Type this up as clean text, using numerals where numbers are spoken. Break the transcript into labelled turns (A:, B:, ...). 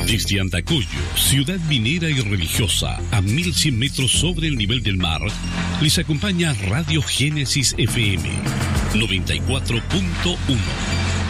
A: Desde Andacollo, ciudad minera y religiosa, a 1100 metros sobre el nivel del mar, les acompaña Radio Génesis FM 94.1.